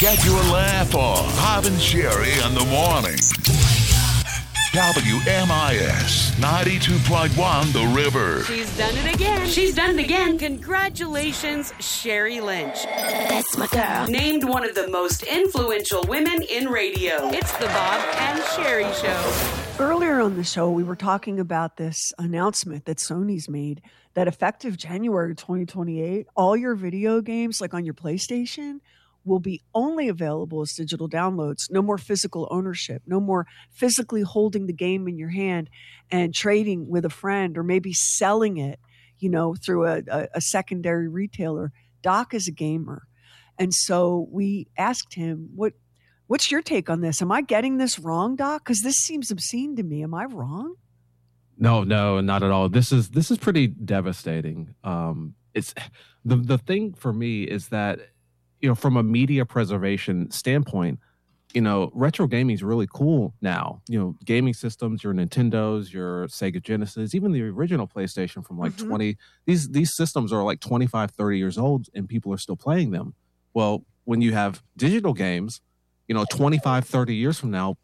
Get your laugh on. Bob and Sherry in the morning. WMIS 92.1 The River. She's done it again. She's done it again. Congratulations, Sherry Lynch. That's my girl. Named one of the most influential women in radio. It's the Bob and Sherry Show. Earlier on the show, we were talking about this announcement that Sony's made that effective January 2028, all your video games, like on your PlayStation, will be only available as digital downloads. No more physical ownership. No more physically holding the game in your hand and trading with a friend or maybe selling it, through a secondary retailer. Doc is a gamer. And so we asked him, what's your take on this? Am I getting this wrong, Doc? Because this seems obscene to me. Am I wrong? No, not at all. This is pretty devastating. It's the thing for me is that, from a media preservation standpoint, retro gaming is really cool now. Gaming systems, your Nintendos, your Sega Genesis, even the original PlayStation from like 20, these systems are like 25, 30 years old and people are still playing them. Well, when you have digital games, 25, 30 years from now,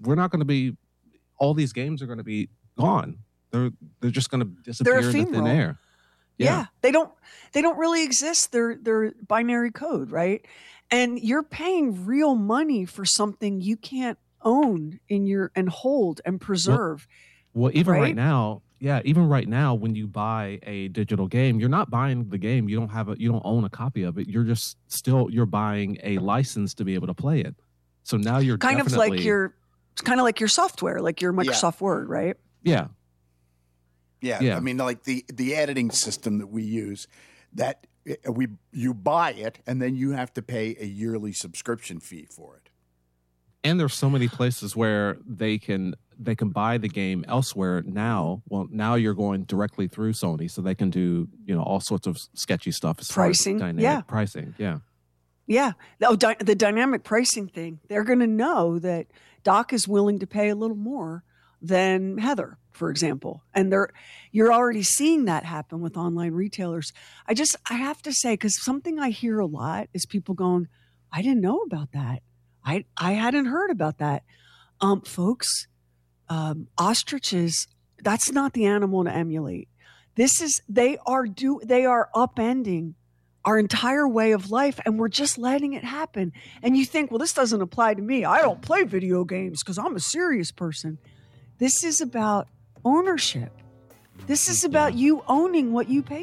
all these games are going to be gone. They're just going to disappear into thin air. Yeah. They don't really exist. They're binary code, right? And you're paying real money for something you can't own and hold and preserve. Well, even right now, when you buy a digital game, you're not buying the game. You don't own a copy of it. You're buying a license to be able to play it. So now you're kind of like your software, like your Microsoft Word, right? Yeah. Yeah. I mean, like the editing system that we use, that you buy it and then you have to pay a yearly subscription fee for it. And there's so many places where they can buy the game elsewhere now. Well, now you're going directly through Sony, so they can do all sorts of sketchy stuff as pricing, far as dynamic pricing, yeah. The dynamic pricing thing. They're going to know that Doc is willing to pay a little more than Heather, for example. And you're already seeing that happen with online retailers. I have to say, because something I hear a lot is people going, I didn't know about that. I hadn't heard about that. Folks, ostriches, that's not the animal to emulate. They are upending our entire way of life, and we're just letting it happen. And you think, well, this doesn't apply to me. I don't play video games because I'm a serious person. This is about ownership. This is about you owning what you pay